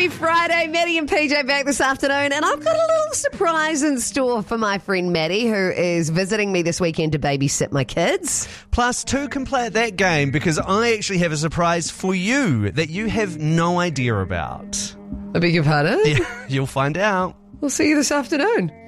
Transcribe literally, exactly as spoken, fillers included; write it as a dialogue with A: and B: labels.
A: Happy Friday, Maddie and P J back this afternoon, and I've got a little surprise in store for my friend Maddie, who is visiting me this weekend to babysit my kids.
B: Plus, two can play at that game because I actually have a surprise for you that you have no idea about.
A: I beg your pardon?
B: Yeah, you'll find out.
A: We'll see you this afternoon.